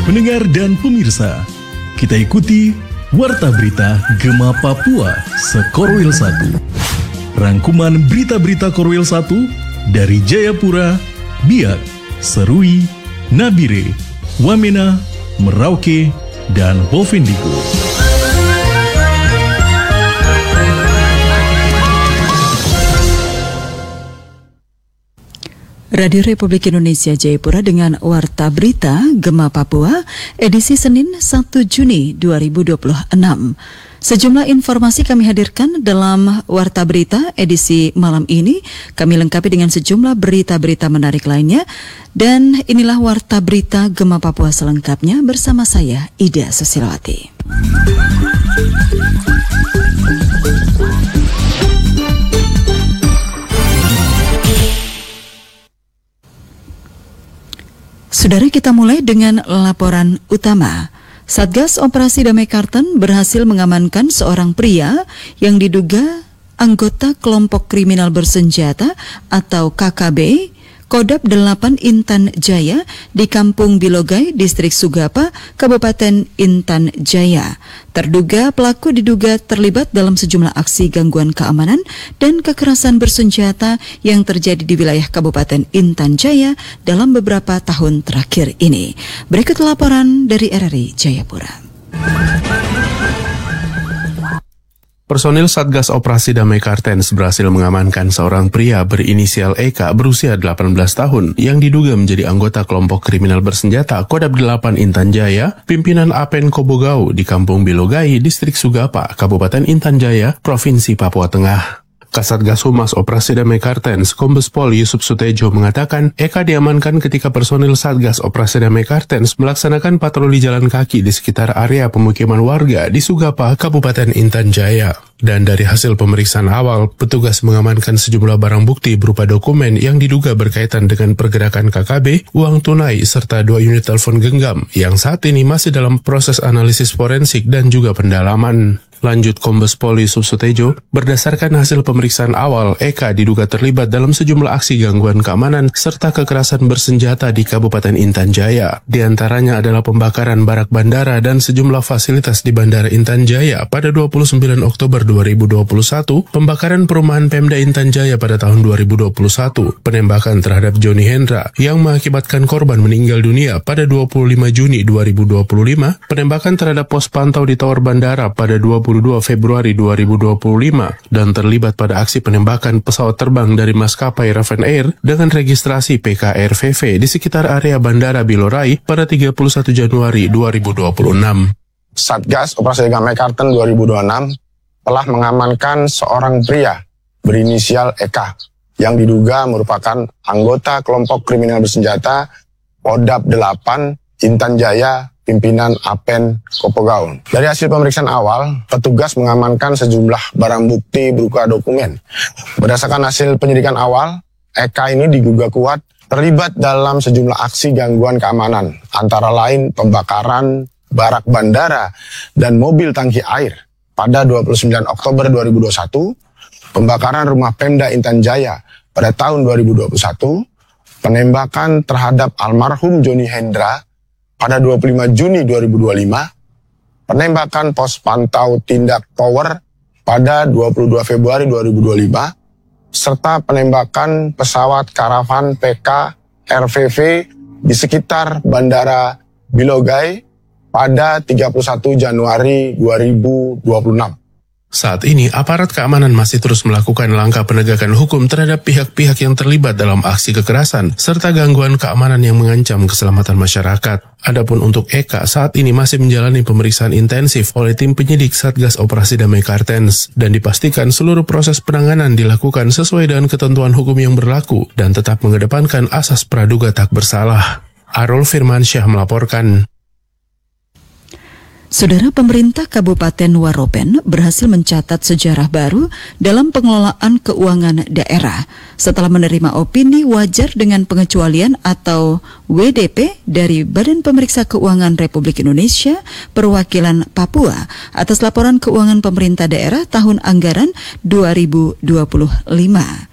Pendengar dan pemirsa, kita ikuti Warta Berita Gema Papua Sekorwil 1. Rangkuman berita-berita Korwil 1 dari Jayapura, Biak, Serui, Nabire, Wamena, Merauke, dan Bovendigul. Radio Republik Indonesia Jayapura dengan Warta Berita Gema Papua edisi Senin 1 Juni 2026. Sejumlah informasi kami hadirkan dalam Warta Berita edisi malam ini. Kami lengkapi dengan sejumlah berita-berita menarik lainnya. Dan inilah Warta Berita Gema Papua selengkapnya bersama saya, Ida Susilawati. Saudara, kita mulai dengan laporan utama. Satgas Operasi Damai Karten berhasil mengamankan seorang pria yang diduga anggota kelompok kriminal bersenjata atau KKB Kodap 8 Intan Jaya di Kampung Bilogai, Distrik Sugapa, Kabupaten Intan Jaya. Terduga pelaku diduga terlibat dalam sejumlah aksi gangguan keamanan dan kekerasan bersenjata yang terjadi di wilayah Kabupaten Intan Jaya dalam beberapa tahun terakhir ini. Berikut laporan dari RRI Jayapura. Personil Satgas Operasi Damai Kartens berhasil mengamankan seorang pria berinisial Eka berusia 18 tahun yang diduga menjadi anggota kelompok kriminal bersenjata Kodap 8 Intan Jaya, pimpinan Apen Kobogau di Kampung Bilogai, Distrik Sugapa, Kabupaten Intan Jaya, Provinsi Papua Tengah. Kasatgas Humas Operasi Damai Kartens, Kombes Pol Yusuf Sutejo mengatakan Eka diamankan ketika personil Satgas Operasi Damai Kartens melaksanakan patroli jalan kaki di sekitar area pemukiman warga di Sugapa, Kabupaten Intan Jaya. Dan dari hasil pemeriksaan awal, petugas mengamankan sejumlah barang bukti berupa dokumen yang diduga berkaitan dengan pergerakan KKB, uang tunai, serta 2 unit telepon genggam yang saat ini masih dalam proses analisis forensik dan juga pendalaman. Lanjut Kombes Pol Yusuf Sutejo, berdasarkan hasil pemeriksaan awal, Eka diduga terlibat dalam sejumlah aksi gangguan keamanan serta kekerasan bersenjata di Kabupaten Intan Jaya. Di antaranya adalah pembakaran barak bandara dan sejumlah fasilitas di Bandara Intan Jaya pada 29 Oktober 2021, pembakaran perumahan Pemda Intan Jaya pada tahun 2021, penembakan terhadap Joni Hendra yang mengakibatkan korban meninggal dunia pada 25 Juni 2025, penembakan terhadap pos pantau di Tower Bandara pada 22 Februari 2025 dan terlibat pada aksi penembakan pesawat terbang dari maskapai Raven Air dengan registrasi PKRVV di sekitar area Bandara Bilorai pada 31 Januari 2026. Satgas Operasi Damai Karten 2026 telah mengamankan seorang pria berinisial Eka yang diduga merupakan anggota kelompok kriminal bersenjata Kodap 8 Intan Jaya, pimpinan Apen Kobogau. Dari hasil pemeriksaan awal, petugas mengamankan sejumlah barang bukti berupa dokumen. Berdasarkan hasil penyidikan awal, Eka ini diduga kuat terlibat dalam sejumlah aksi gangguan keamanan, antara lain pembakaran barak bandara dan mobil tangki air pada 29 Oktober 2021, pembakaran rumah Pemda Intan Jaya pada tahun 2021, penembakan terhadap almarhum Joni Hendra pada 25 Juni 2025, penembakan pos pantau tindak tower pada 22 Februari 2025, serta penembakan pesawat karavan PKRVV di sekitar Bandara Bilogai pada 31 Januari 2026. Saat ini, aparat keamanan masih terus melakukan langkah penegakan hukum terhadap pihak-pihak yang terlibat dalam aksi kekerasan serta gangguan keamanan yang mengancam keselamatan masyarakat. Adapun untuk Eka, saat ini masih menjalani pemeriksaan intensif oleh tim penyidik Satgas Operasi Damai Kartens dan dipastikan seluruh proses penanganan dilakukan sesuai dengan ketentuan hukum yang berlaku dan tetap mengedepankan asas praduga tak bersalah. Arul Firmansyah melaporkan. Saudara, pemerintah Kabupaten Waropen berhasil mencatat sejarah baru dalam pengelolaan keuangan daerah setelah menerima opini wajar dengan pengecualian atau WDP dari Badan Pemeriksa Keuangan Republik Indonesia Perwakilan Papua atas laporan keuangan pemerintah daerah tahun anggaran 2025.